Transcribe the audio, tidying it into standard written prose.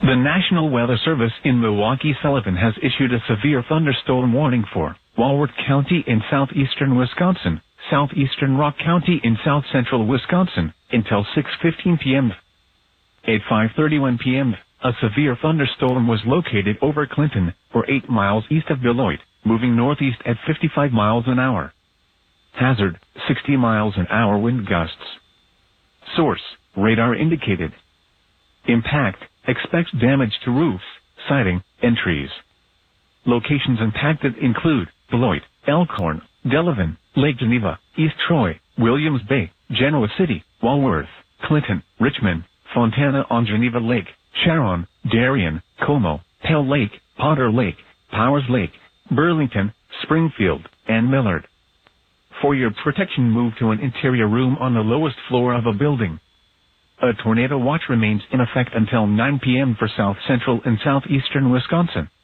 The National Weather Service in Milwaukee-Sullivan has issued a severe thunderstorm warning for Walworth County in southeastern Wisconsin, southeastern Rock County in south-central Wisconsin, until 6:15 p.m. At 5:31 p.m., a severe thunderstorm was located over Clinton, or 8 miles east of Beloit, moving northeast at 55 miles an hour. Hazard, 60 miles an hour wind gusts. Source, radar indicated. Impact, expect damage to roofs, siding, and trees. Locations impacted include Beloit, Elkhorn, Delavan, Lake Geneva, East Troy, Williams Bay, Genoa City, Walworth, Clinton, Richmond, Fontana on Geneva Lake, Sharon, Darien, Como, Pell Lake, Potter Lake, Powers Lake, Burlington, Springfield, and Millard. For your protection, move to an interior room on the lowest floor of a building. A tornado watch remains in effect until 9 p.m. for south central and southeastern Wisconsin.